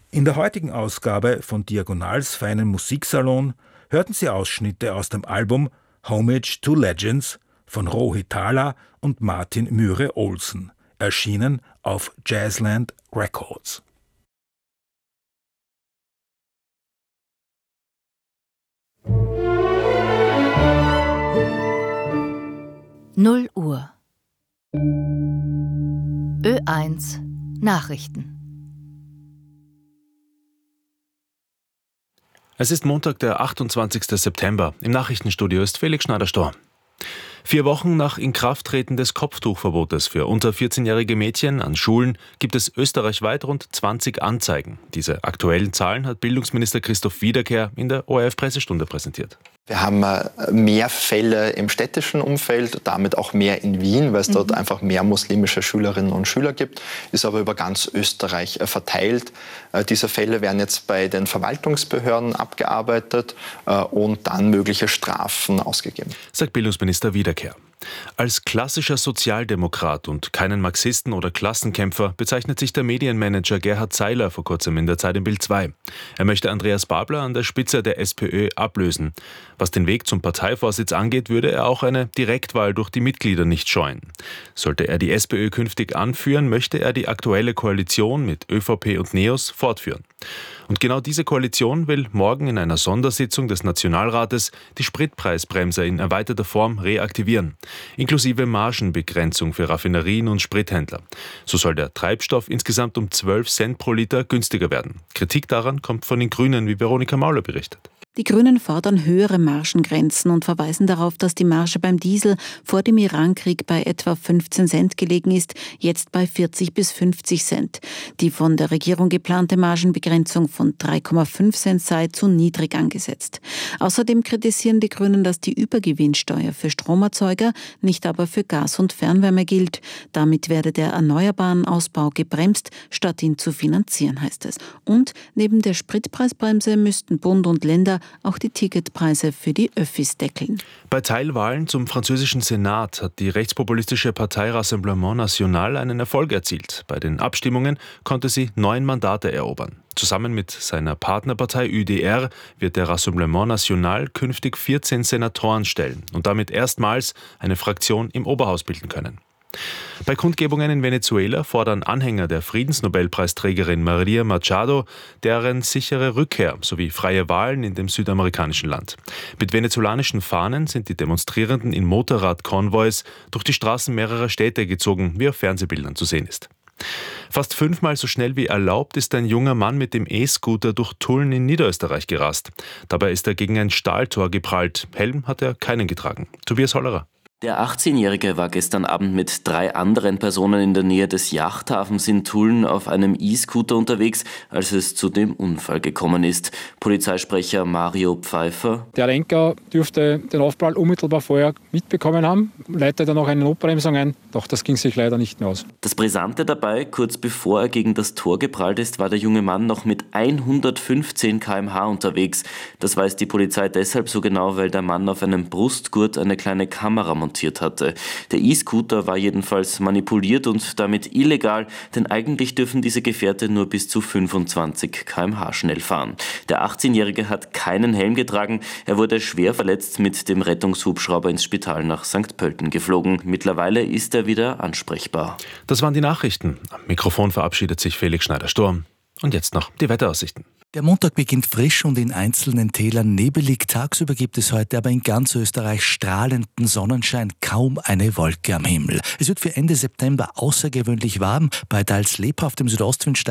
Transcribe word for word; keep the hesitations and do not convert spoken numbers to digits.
In der heutigen Ausgabe von Diagonals feinen Musiksalon hörten Sie Ausschnitte aus dem Album Homage to Legends von Rohit Thala und Martin Myhre-Olsen, erschienen auf Jazzland Records. null Uhr. Ö eins Nachrichten. Es ist Montag, der achtundzwanzigster September. Im Nachrichtenstudio ist Felix Schneider-Storr. Vier Wochen nach Inkrafttreten des Kopftuchverbotes für unter vierzehnjährige Mädchen an Schulen gibt es österreichweit rund zwanzig Anzeigen. Diese aktuellen Zahlen hat Bildungsminister Christoph Wiederkehr in der O R F-Pressestunde präsentiert. Wir haben mehr Fälle im städtischen Umfeld, damit auch mehr in Wien, weil es mhm. dort einfach mehr muslimische Schülerinnen und Schüler gibt, ist aber über ganz Österreich verteilt. Diese Fälle werden jetzt bei den Verwaltungsbehörden abgearbeitet und dann mögliche Strafen ausgegeben. Sagt Bildungsminister Wiederkehr. Als klassischer Sozialdemokrat und keinen Marxisten oder Klassenkämpfer bezeichnet sich der Medienmanager Gerhard Seiler vor kurzem in der Zeit im Bild zwei. Er möchte Andreas Babler an der Spitze der SPÖ ablösen. Was den Weg zum Parteivorsitz angeht, würde er auch eine Direktwahl durch die Mitglieder nicht scheuen. Sollte er die SPÖ künftig anführen, möchte er die aktuelle Koalition mit ÖVP und NEOS fortführen. Und genau diese Koalition will morgen in einer Sondersitzung des Nationalrates die Spritpreisbremse in erweiterter Form reaktivieren, inklusive Margenbegrenzung für Raffinerien und Sprithändler. So soll der Treibstoff insgesamt um zwölf Cent pro Liter günstiger werden. Kritik daran kommt von den Grünen, wie Veronika Mauler berichtet. Die Grünen fordern höhere Margengrenzen und verweisen darauf, dass die Marge beim Diesel vor dem Irankrieg bei etwa fünfzehn Cent gelegen ist, jetzt bei vierzig bis fünfzig Cent. Die von der Regierung geplante Margenbegrenzung von drei Komma fünf Cent sei zu niedrig angesetzt. Außerdem kritisieren die Grünen, dass die Übergewinnsteuer für Stromerzeuger, nicht aber für Gas und Fernwärme gilt. Damit werde der erneuerbaren Ausbau gebremst, statt ihn zu finanzieren, heißt es. Und neben der Spritpreisbremse müssten Bund und Länder auch die Ticketpreise für die Öffis deckeln. Bei Teilwahlen zum französischen Senat hat die rechtspopulistische Partei Rassemblement National einen Erfolg erzielt. Bei den Abstimmungen konnte sie neun Mandate erobern. Zusammen mit seiner Partnerpartei Ü D R wird der Rassemblement National künftig vierzehn Senatoren stellen und damit erstmals eine Fraktion im Oberhaus bilden können. Bei Kundgebungen in Venezuela fordern Anhänger der Friedensnobelpreisträgerin Maria Machado deren sichere Rückkehr sowie freie Wahlen in dem südamerikanischen Land. Mit venezolanischen Fahnen sind die Demonstrierenden in Motorradkonvois durch die Straßen mehrerer Städte gezogen, wie auf Fernsehbildern zu sehen ist. Fast fünfmal so schnell wie erlaubt ist ein junger Mann mit dem E-Scooter durch Tulln in Niederösterreich gerast. Dabei ist er gegen ein Stahltor geprallt. Helm hat er keinen getragen. Tobias Hollerer. Der achtzehnjährige war gestern Abend mit drei anderen Personen in der Nähe des Yachthafens in Tulln auf einem E-Scooter unterwegs, als es zu dem Unfall gekommen ist. Polizeisprecher Mario Pfeiffer. Der Lenker dürfte den Aufprall unmittelbar vorher mitbekommen haben, leitete dann noch eine Notbremsung ein, doch das ging sich leider nicht mehr aus. Das Brisante dabei, kurz bevor er gegen das Tor geprallt ist, war der junge Mann noch mit hundertfünfzehn Kilometer pro Stunde unterwegs. Das weiß die Polizei deshalb so genau, weil der Mann auf einem Brustgurt eine kleine Kamera montiert hatte. Der E-Scooter war jedenfalls manipuliert und damit illegal, denn eigentlich dürfen diese Gefährte nur bis zu fünfundzwanzig Kilometer pro Stunde schnell fahren. Der achtzehnjährige hat keinen Helm getragen. Er wurde schwer verletzt mit dem Rettungshubschrauber ins Spital nach Sankt Pölten geflogen. Mittlerweile ist er wieder ansprechbar. Das waren die Nachrichten. Am Mikrofon verabschiedet sich Felix Schneider-Storr. Und jetzt noch die Wetteraussichten. Der Montag beginnt frisch und in einzelnen Tälern nebelig. Tagsüber gibt es heute aber in ganz Österreich strahlenden Sonnenschein, kaum eine Wolke am Himmel. Es wird für Ende September außergewöhnlich warm. Bei teils lebhaftem Südostwind steigt